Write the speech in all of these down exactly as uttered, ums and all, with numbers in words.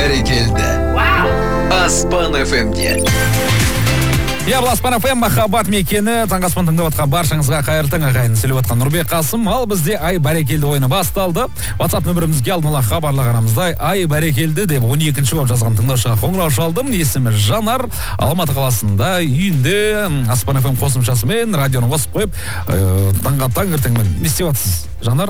бәрекелді. Аспан эф эмде. Я бұл Аспан эф эм махаббат мекені. Таңғы аспан тыңдап отқан баршаңызға қайырлы таң ағайын. Сөйлеп отқан Нұрбек Қасым. Ал бізде ай бәрекелді ойыны басталды. WhatsApp нөмірімізге алдын ала хабарлағанымыздай ай бәрекелді деп он екінші болып жазған тыңдаушыға қоңырау шалдым. Есімі Жанар. Алматы қаласында үйінде Аспан эф эм қосымшасымен радионы қосып қойып, таңға таңертеңмен не істеп жатсыз, Жанар?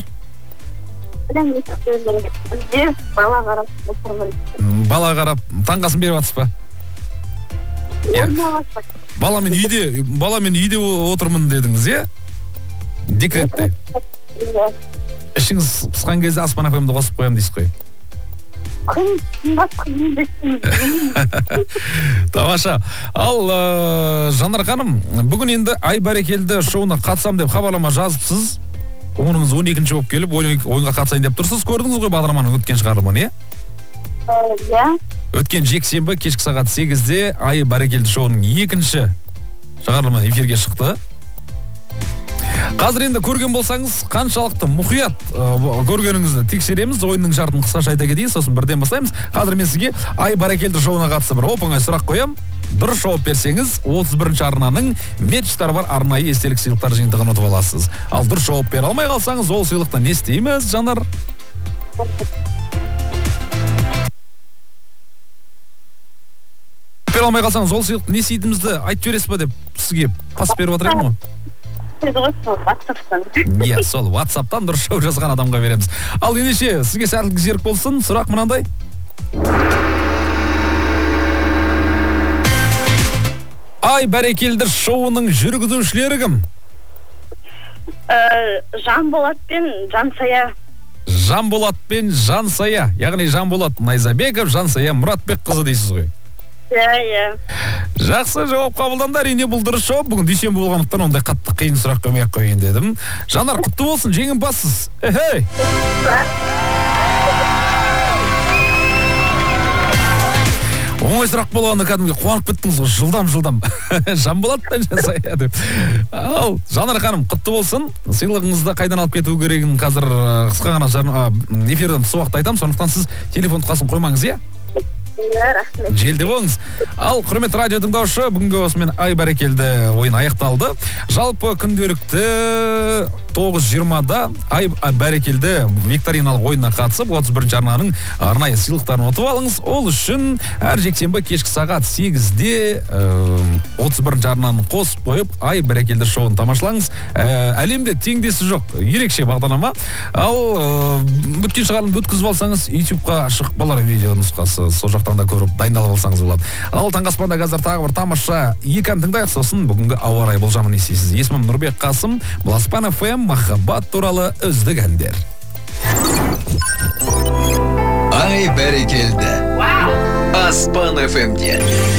Бала қарап отырмын. Бала қарап таңғасын беріп жатсыз ба? Баламен үйде, баламен үйде отырмын дедіңіз, е? Декретте. Ішіңіз пысқан кезде Аспан эф эмді қосып қоям дейсіз қой. Тамаша. Ал Жанар ханым, бүгін енді ай бәрекелді шоуына қатысам деп хабарлама жазыпсыз. Оныңыз он екінші болып келіп, ойынға қатысайын деп тұрсыз. Көрдіңіз ғой бағдарламаның өткен шығарылымын, е? Иә. Өткен жексенбі кешкі сағат сегізде ай бәрекелді шоуының екінші шығарылымы эфирге шықты. Қазір енді көрген болсаңыз, қаншалықты мұқият көргеніңізді тексереміз. Ойынның шартын қысқаша айта кетейін, сосын бірден бастаймыз. Қазір мен сізге ай бәрекелді шоуына қатысты бір оп-оңай сұрақ қоям. Дұрыс жауап берсеңіз, отыз бірінші арнаның мечтар бар арнайы естелік сыйлықтар жиынтығын ұтып аласыз. Ал дұрыс жауап бере алмай қалсаңыз, ол сыйлықты не істейміз, Жанар? Бере алмай қалсаңыз, ол сыйлықты не істейтімізді айтып жібересіз ба деп сізге пас беріп отырайын ғой. Иә, сол WhatsApp-тан дұрыс жауап жазған адамға береміз. Ал ендеше, сізге сәттілік серік болсын. Сұрақ мынандай. Ай бәрекелді шоуының жүргізушілері кім? Жанболат пен Жансая. Жанболат пен Жансая. Яғни Жанболат Найзабеков, Жансая Мұратбек қызы дейсіз ғой. Иә, иә. Жақсы, жауап қабылданды. Әрине бұл дұрыс жауап. Бүгін дүйсенбі болғандықтан ондай қатты қиын сұрақ қоймай-ақ қояйын дедім. Жанар, құтты болсын, жеңімпазсыз. Эхей! Оңай сұрақ болғанда кәдімгі қуанып кеттіңіз ғой, жылдам-жылдам. Жанболаттан Жансая деп. Ал, Жанар ханым, құтты болсын. Сыйлығыңызды қайдан алып кету керегін қазір қысқа ғана эфирден тыс уақытта айтамын, сондықтан сіз телефон тұтқасын қоймаңыз, иә? Желде болыңыз. Ал, құрмет радио тыңдаушы, бүгінгі осымен ай бәрекелді ойын аяқталды. Жалпы күнделікті тоғыз жиырмада ай бәрекелді викториналық ойынына қатысып, отыз бірінші арнаның арнайы сыйлықтарын ұтып алыңыз. Ол үшін әр жексенбі кешкі сағат сегізде отыз бірінші арнаның қосып қойып, ай бәрекелді шоуын тамашалаңыз. Әлемде теңдесі жоқ, ерекше бағдарлама. Ал бүткен шығарылымды өткізіп алсаңыз, ютубқа шығып қалар видео нұсқасы, сол жақтан да көріп дайындалып алсаңыз болады. Ал таңғы аспанда қазір тағы бір тамаша екі ән тыңдайық, сосын бүгінгі ауа райы болжамын естисіз. Есімім Нұрбек Қасым, бұл Аспан эф эм махаббат туралы үздік әндер. Ай бәрекелді. Аспан эф эмде.